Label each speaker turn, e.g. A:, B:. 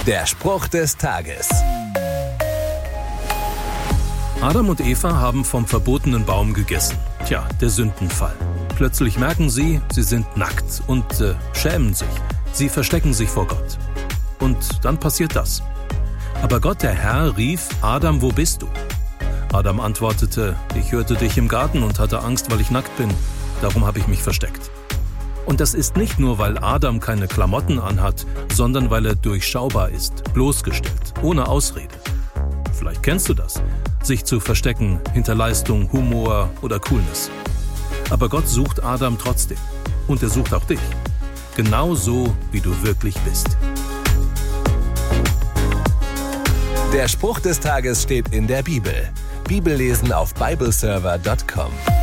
A: Der Spruch des Tages.
B: Adam und Eva haben vom verbotenen Baum gegessen. Tja, der Sündenfall. Plötzlich merken sie sind nackt und schämen sich. Sie verstecken sich vor Gott. Und dann passiert das. Aber Gott, der Herr, rief: Adam, wo bist du? Adam antwortete: Ich hörte dich im Garten und hatte Angst, weil ich nackt bin. Darum habe ich mich versteckt. Und das ist nicht nur, weil Adam keine Klamotten anhat, sondern weil er durchschaubar ist, bloßgestellt, ohne Ausrede. Vielleicht kennst du das, sich zu verstecken hinter Leistung, Humor oder Coolness. Aber Gott sucht Adam trotzdem. Und er sucht auch dich. Genau so, wie du wirklich bist.
A: Der Spruch des Tages steht in der Bibel. Bibellesen auf bibleserver.com.